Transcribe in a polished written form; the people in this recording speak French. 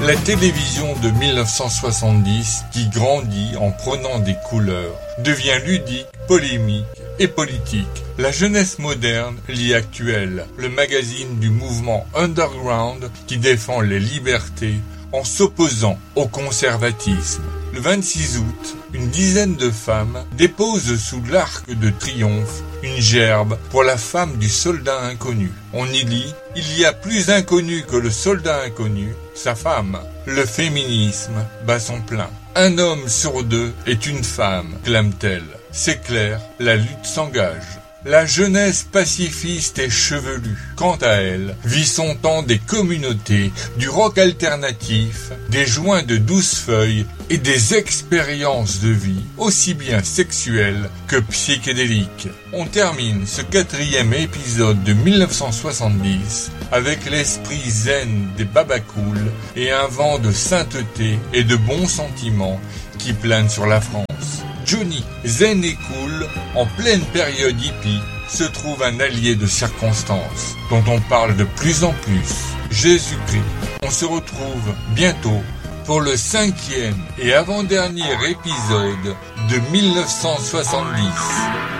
La télévision de 1970, qui grandit en prenant des couleurs, devient ludique, polémique et politique. La jeunesse moderne lit Actuel, le magazine du mouvement underground qui défend les libertés en s'opposant au conservatisme. Le 26 août, une dizaine de femmes déposent sous l'Arc de Triomphe une gerbe pour la femme du soldat inconnu. On y lit « Il y a plus inconnu que le soldat inconnu, sa femme ». Le féminisme bat son plein. Un homme sur deux est une femme, clame-t-elle. C'est clair, la lutte s'engage. La jeunesse pacifiste et chevelue, quant à elle, vit son temps des communautés, du rock alternatif, des joints de 12 feuilles et des expériences de vie, aussi bien sexuelles que psychédéliques. On termine ce 4e épisode de 1970 avec l'esprit zen des Babacool et un vent de sainteté et de bons sentiments qui plane sur la France. Johnny, zen et cool, en pleine période hippie, se trouve un allié de circonstance, dont on parle de plus en plus, Jésus-Christ. On se retrouve bientôt pour le 5e et avant-dernier épisode de 1970.